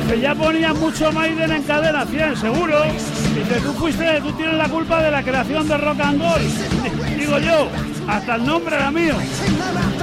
Que ya ponía mucho Maiden en Cadena 100, seguro. Dice, tú tienes la culpa de la creación de Rock and Roll. Digo yo, hasta el nombre era mío.